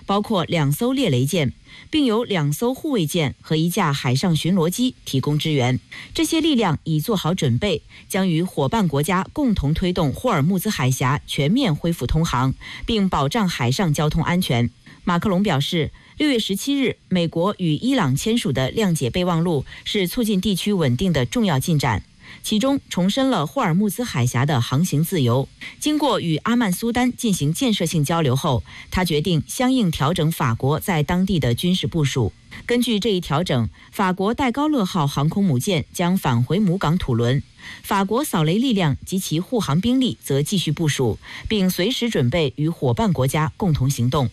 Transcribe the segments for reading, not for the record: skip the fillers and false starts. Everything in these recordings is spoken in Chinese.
包括2艘猎雷舰，并由2艘护卫舰和1架海上巡逻机提供支援。这些力量已做好准备，将与伙伴国家共同推动霍尔木兹海峡全面恢复通航，并保障海上交通安全。马克龙表示，6月17日，美国与伊朗签署的谅解备忘录是促进地区稳定的重要进展。其中重申了霍尔木兹海峡的航行自由。经过与阿曼苏丹进行建设性交流后，他决定相应调整法国在当地的军事部署。根据这一调整，法国戴高乐号航空母舰将返回母港土伦，法国扫雷力量及其护航兵力则继续部署，并随时准备与伙伴国家共同行动。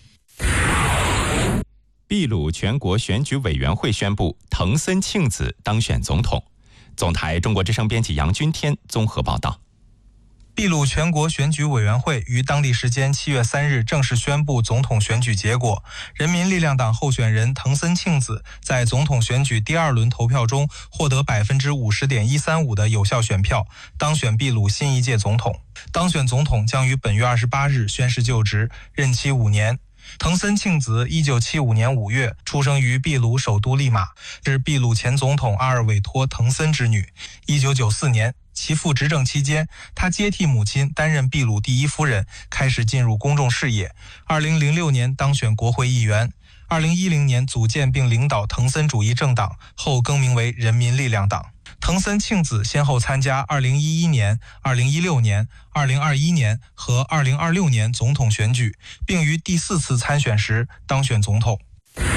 秘鲁全国选举委员会宣布，藤森庆子当选总统。总台中国之声编辑杨君天综合报道。 秘鲁全国选举委员会于当地时间7月3日正式宣布总统选举结果。人民力量党候选人藤森庆子在总统选举第2轮投票中获得 50.135% 的有效选票，当选秘鲁新一届总统。当选总统将于本月28日宣誓就职，任期5年。藤森庆子1975年5月出生于秘鲁首都利马，是秘鲁前总统阿尔韦托·藤森之女。1994年，其父执政期间，她接替母亲担任秘鲁第1夫人，开始进入公众视野。2006年当选国会议员，2010年组建并领导藤森主义政党，后更名为人民力量党。藤森庆子先后参加2011年、2016年、2021年和2026年总统选举，并于第4次参选时当选总统。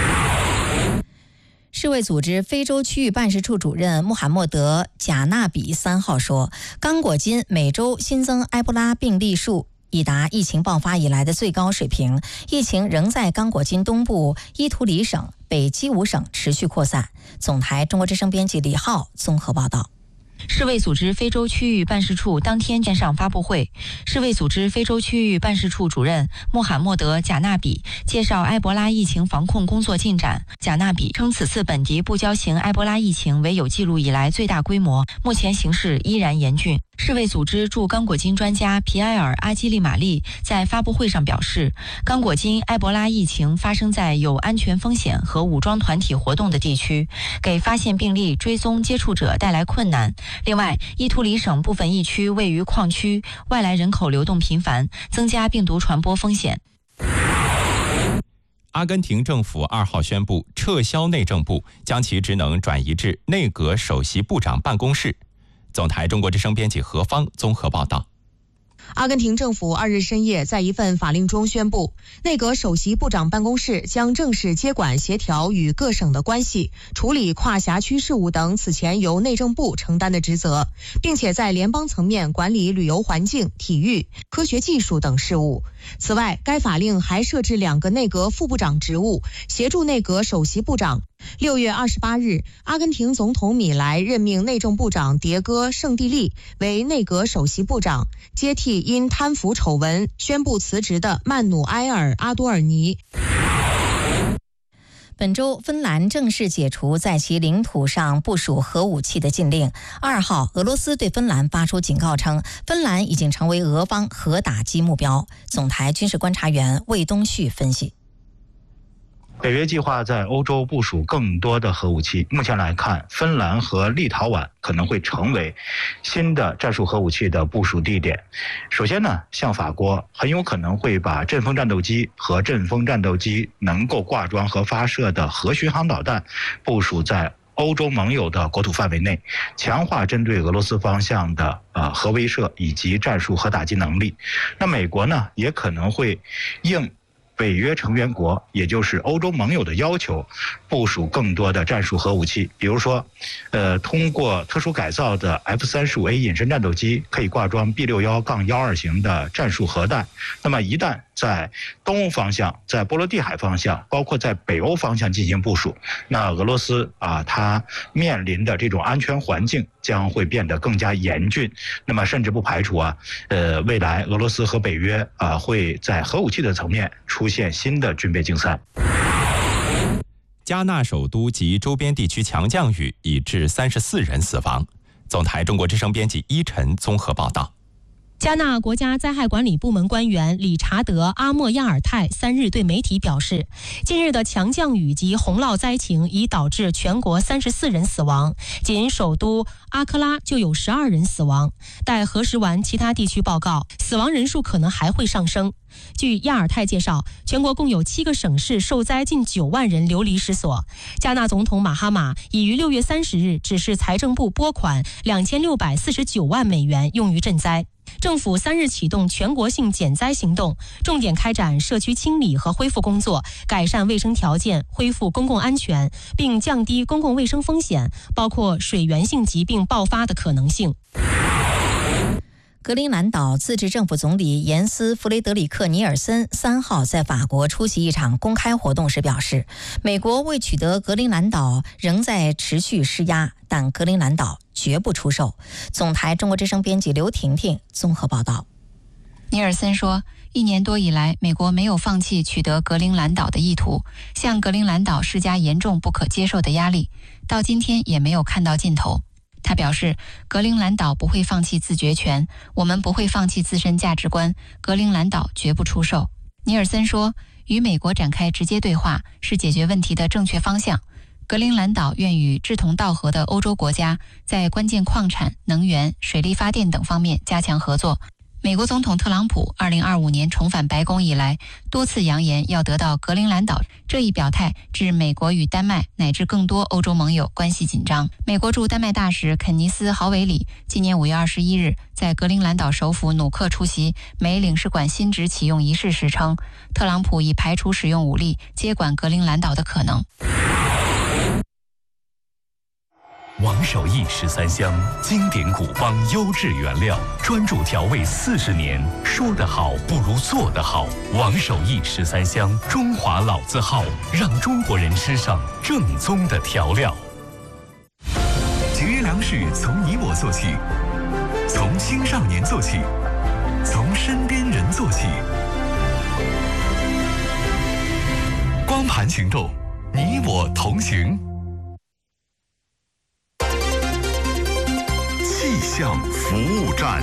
世卫组织非洲区域办事处主任穆罕默德·贾纳比3号说，刚果金每周新增埃博拉病例数已达疫情爆发以来的最高水平，疫情仍在刚果金东部伊图里省、北基伍省持续扩散。总台中国之声编辑李浩综合报道。 世卫组织非洲区域办事处当天线上发布会，世卫组织非洲区域办事处主任穆罕默德·贾纳比介绍埃博拉疫情防控工作进展。贾纳比称，此次本地布胶型埃博拉疫情为有记录以来最大规模，目前形势依然严峻。世卫组织驻刚果金专家皮埃尔·阿基利玛丽在发布会上表示，刚果金埃博拉疫情发生在有安全风险和武装团体活动的地区，给发现病例、追踪接触者带来困难。另外，伊图里省部分疫区位于矿区，外来人口流动频繁，增加病毒传播风险。 阿根廷政府2号宣布撤销内政部，将其职能转移至内阁首席部长办公室。总台中国之声编辑何芳综合报道。 阿根廷政府2日深夜在一份法令中宣布，内阁首席部长办公室将正式接管协调与各省的关系，处理跨辖区事务等此前由内政部承担的职责，并且在联邦层面管理旅游环境、体育、科学技术等事务。此外，该法令还设置2个内阁副部长职务，协助内阁首席部长。6月28日，阿根廷总统米莱任命内政部长迭戈·圣蒂利为内阁首席部长，接替因贪腐丑闻宣布辞职的曼努埃尔·阿多尔尼。 本周，芬兰正式解除在其领土上部署核武器的禁令。2号，俄罗斯对芬兰发出警告称，芬兰已经成为俄方核打击目标。总台军事观察员魏东旭分析。 北约计划在欧洲部署更多的核武器。目前来看，芬兰和立陶宛可能会成为新的战术核武器的部署地点。首先呢，像法国很有可能会把阵风战斗机和阵风战斗机能够挂装和发射的核巡航导弹部署在欧洲盟友的国土范围内，强化针对俄罗斯方向的核威慑以及战术核打击能力。那美国呢，也可能会应北约成员国，也就是欧洲盟友的要求，部署更多的战术核武器。比如说，通过特殊改造的 F-35A 隐身战斗机可以挂装 B61-12型的战术核弹。那么一旦在东欧方向、在波罗的海方向，包括在北欧方向进行部署，那俄罗斯它面临的这种安全环境将会变得更加严峻。那么甚至不排除未来俄罗斯和北约会在核武器的层面出现新的军备竞赛。 加纳首都及周边地区强降雨，已致34人死亡。总台中国之声编辑依晨综合报道。 加纳国家灾害管理部门官员理查德·阿莫亚尔泰3日对媒体表示，近日的强降雨及洪涝灾情已导致全国34人死亡，仅首都阿克拉就有12人死亡。待核实完其他地区报告，死亡人数可能还会上升。据亚尔泰介绍，全国共有7个省市受灾近9万人流离失所。加纳总统马哈马已于6月30日指示财政部拨款2649万美元用于赈灾。政府3日启动全国性减灾行动，重点开展社区清理和恢复工作，改善卫生条件，恢复公共安全，并降低公共卫生风险，包括水源性疾病爆发的可能性。 格陵兰岛自治政府总理严斯·弗雷德里克·尼尔森3号在法国出席一场公开活动时表示，美国为取得格陵兰岛仍在持续施压，但格陵兰岛绝不出售。总台中国之声编辑刘婷婷综合报道。 尼尔森说，1年多以来，美国没有放弃取得格陵兰岛的意图，向格陵兰岛施加严重不可接受的压力，到今天也没有看到尽头。他表示，格陵兰岛不会放弃自决权，我们不会放弃自身价值观，格陵兰岛绝不出售。尼尔森说，与美国展开直接对话是解决问题的正确方向。格陵兰岛愿与志同道合的欧洲国家在关键矿产、能源、水力发电等方面加强合作。美国总统特朗普2025年重返白宫以来，多次扬言要得到格陵兰岛，这一表态致美国与丹麦乃至更多欧洲盟友关系紧张。美国驻丹麦大使肯尼斯·豪维里今年5月21日在格陵兰岛首府努克出席美领事馆新址启用仪式时称，特朗普已排除使用武力接管格陵兰岛的可能。 王守义13香，经典古方优质原料，专注调味40年，说得好不如做得好。王守义13香，中华老字号，让中国人吃上正宗的调料。节约粮食从你我做起，从青少年做起，从身边人做起。光盘行动，你我同行。气象服务站。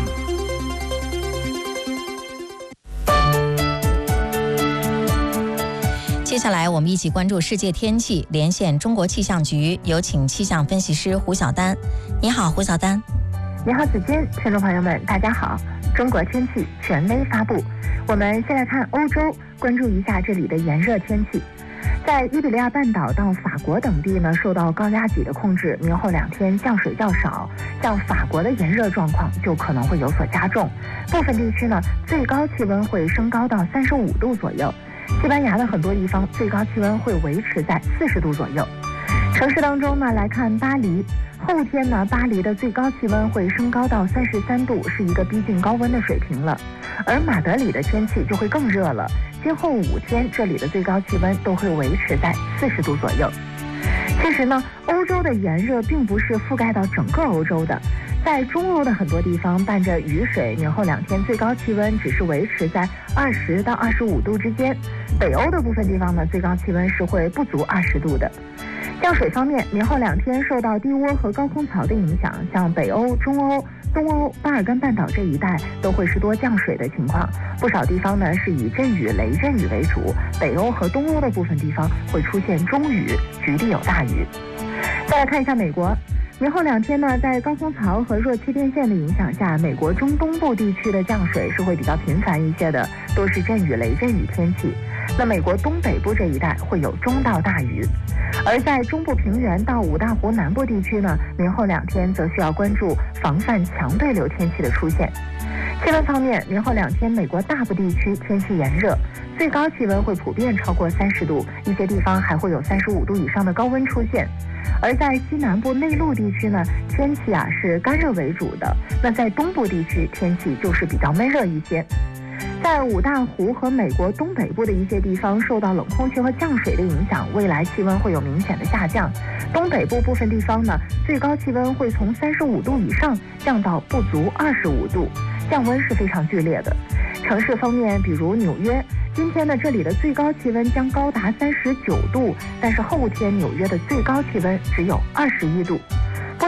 接下来我们一起关注世界天气，连线中国气象局，有请气象分析师胡晓丹。你好，胡晓丹。 你好，子君，听众朋友们，大家好。中国天气权威发布，我们先来看欧洲，关注一下这里的炎热天气。在伊比利亚半岛到法国等地呢，受到高压脊的控制，明后2天降水较少，像法国的炎热状况就可能会有所加重。部分地区呢，最高气温会升高到35度左右。西班牙的很多地方最高气温会维持在40度左右。城市当中呢，来看巴黎，后天呢，巴黎的最高气温会升高到33度，是一个逼近高温的水平了。而马德里的天气就会更热了，今后5天这里的最高气温都会维持在40度左右。其实呢，欧洲的炎热并不是覆盖到整个欧洲的，在中欧的很多地方伴着雨水，明后2天最高气温只是维持在20到25度之间。北欧的部分地方呢，最高气温是会不足20度的。降水方面，明后2天受到低涡和高空槽的影响，像北欧、中欧、东欧、巴尔干半岛这一带都会是多降水的情况，不少地方呢是以阵雨、雷阵雨为主，北欧和东欧的部分地方会出现中雨，局地有大雨。再来看一下美国，明后2天呢，在高空槽和弱气垫线的影响下，美国中东部地区的降水是会比较频繁一些的，都是阵雨、雷阵雨天气。那美国东北部这一带会有中到大雨，而在中部平原到五大湖南部地区呢，明后2天则需要关注防范强对流天气的出现。气温方面，明后2天美国大部地区天气炎热，最高气温会普遍超过30度，一些地方还会有35度以上的高温出现。而在西南部内陆地区呢，天气是干热为主的，那在东部地区天气就是比较闷热一些。在五大湖和美国东北部的一些地方受到冷空气和降水的影响，未来气温会有明显的下降。东北部部分地方呢，最高气温会从35度以上降到不足25度，降温是非常剧烈的。城市方面，比如纽约，今天呢这里的最高气温将高达39度，但是后天纽约的最高气温只有21度。不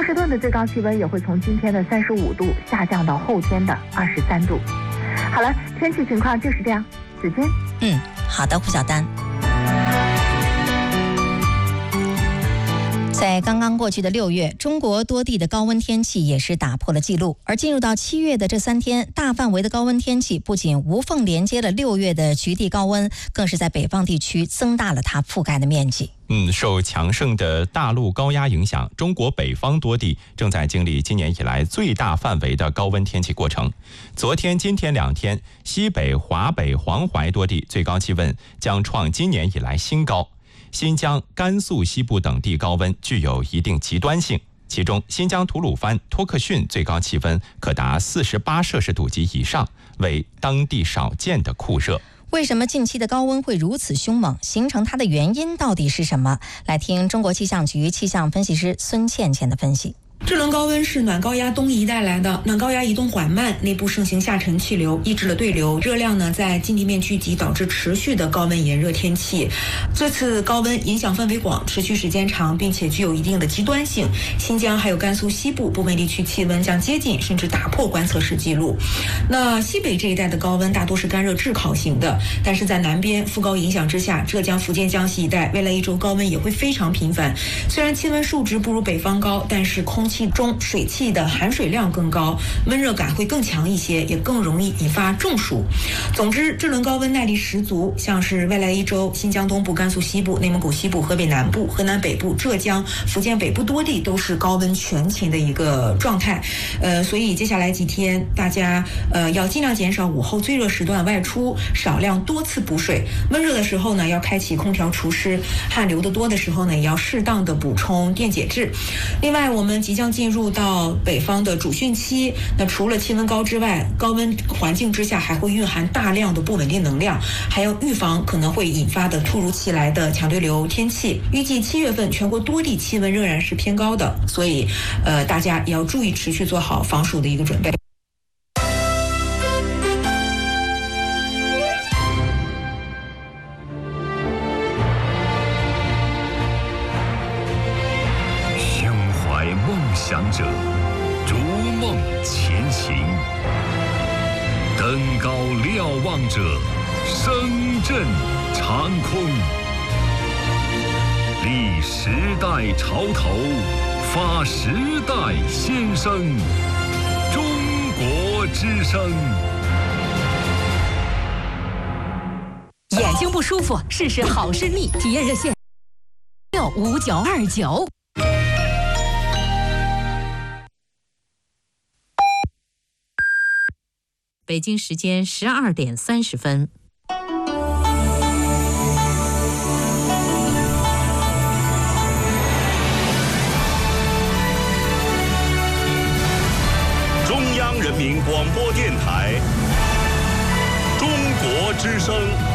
士顿的最高气温也会从今天的35度下降到后天的23度。好了，天气情况就是这样。子君， 好的，胡晓丹。在刚刚过去的6月，中国多地的高温天气也是打破了记录。而进入到7月的这3天，大范围的高温天气不仅无缝连接了6月的局地高温，更是在北方地区增大了它覆盖的面积。 受强盛的大陆高压影响，中国北方多地正在经历今年以来最大范围的高温天气过程。昨天、今天2天，西北、华北、黄淮多地最高气温将创今年以来新高。新疆、甘肃西部等地高温具有一定极端性，其中新疆吐鲁番、托克逊最高气温可达48摄氏度及以上，为当地少见的酷热。 为什么近期的高温会如此凶猛？形成它的原因到底是什么？来听中国气象局气象分析师孙倩倩的分析。 这轮高温是暖高压东移带来的，暖高压移动缓慢，内部盛行下沉气流，抑制了对流，热量呢在近地面聚集，导致持续的高温炎热天气。这次高温影响范围广，持续时间长，并且具有一定的极端性。新疆还有甘肃西部部分地区气温将接近甚至打破观测室记录。那西北这一带的高温大多是干热炙烤型的，但是在南边副高影响之下，浙江、福建、江西一带未来1周高温也会非常频繁。虽然气温数值不如北方高，但是空气中水汽的含水量更高，温热感会更强一些，也更容易引发中暑。总之，这轮高温耐力十足，像是未来1周，新疆东部、甘肃西部、内蒙古西部、河北南部、河南北部、浙江、福建北部多地都是高温全勤的一个状态。所以接下来几天，大家要尽量减少午后最热时段外出，少量多次补水。温热的时候呢，要开启空调除湿；汗流得多的时候呢，也要适当的补充电解质。另外，我们即将进入到北方的主汛期，那除了气温高之外，高温环境之下还会蕴含大量的不稳定能量，还要预防可能会引发的突如其来的强对流天气。预计7月份全国多地气温仍然是偏高的，所以大家也要注意持续做好防暑的一个准备。 想者逐梦前行，登高瞭望者声震长空。立时代潮头，发时代先声。中国之声。 眼睛不舒服，试试好视力，体验热线65929。北京时间12点30分。 中央人民广播电台，中国之声。